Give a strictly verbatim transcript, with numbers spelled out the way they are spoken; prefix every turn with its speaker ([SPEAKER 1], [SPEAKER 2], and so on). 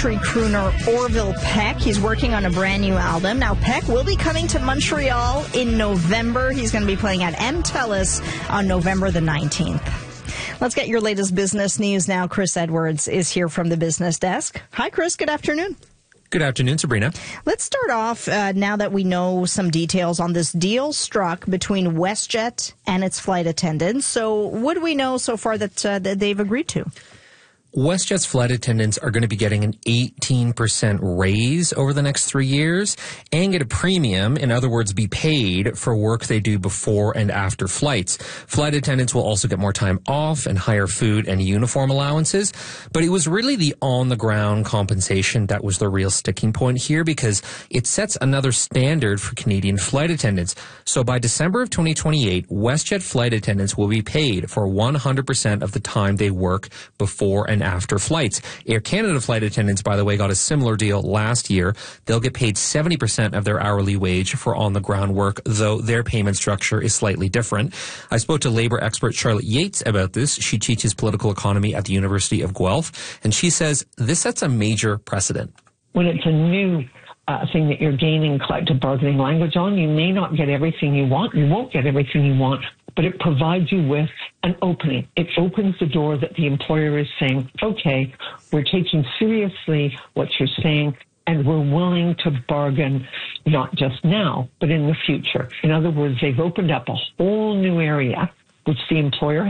[SPEAKER 1] Crooner Orville Peck. He's working on a brand new album. Now, Peck will be coming to Montreal in November. He's going to be playing at M TELUS on November the nineteenth. Let's get your latest business news now. Chris Edwards is here from the business desk. Hi, Chris. Good afternoon.
[SPEAKER 2] Good afternoon, Sabrina.
[SPEAKER 1] Let's start off uh, now that we know some details on this deal struck between WestJet and its flight attendants. So what do we know so far that, uh, that they've agreed to?
[SPEAKER 2] WestJet's flight attendants are going to be getting an eighteen percent raise over the next three years and get a premium, in other words, be paid for work they do before and after flights. Flight attendants will also get more time off and higher food and uniform allowances. But it was really the on-the-ground compensation that was the real sticking point here, because it sets another standard for Canadian flight attendants. So by December of twenty twenty-eight, WestJet flight attendants will be paid for one hundred percent of the time they work before and after flights. Air Canada flight attendants, by the way, got a similar deal last year. They'll get paid seventy percent of their hourly wage for on-the-ground work, though their payment structure is slightly different. I spoke to labor expert Charlotte Yates about this. She teaches political economy at the University of Guelph, and she says this sets a major precedent.
[SPEAKER 3] When it's a new uh, thing that you're gaining collective bargaining language on, you may not get everything you want. You won't get everything you want, but it provides you with an opening. It opens the door that the employer is saying, okay, we're taking seriously what you're saying, and we're willing to bargain not just now, but in the future. In other words, they've opened up a whole new area, which the employer